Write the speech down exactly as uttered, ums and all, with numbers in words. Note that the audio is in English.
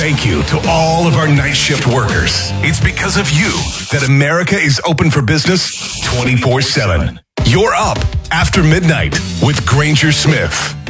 thank you to all of our night shift workers. It's because of you that America is open for business twenty-four seven. You're up after midnight with Granger Smith.